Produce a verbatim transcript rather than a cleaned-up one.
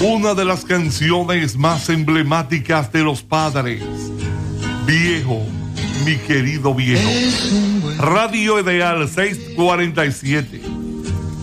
una de las canciones más emblemáticas de los padres. Viejo, mi querido viejo. Radio Ideal seiscientos cuarenta y siete.